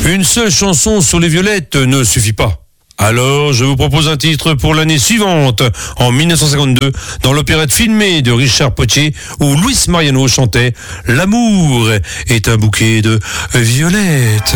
Une seule chanson sur les violettes ne suffit pas. Alors, je vous propose un titre pour l'année suivante, en 1952, dans l'opérette filmée de Richard Potier, où Luis Mariano chantait « L'amour est un bouquet de violettes ».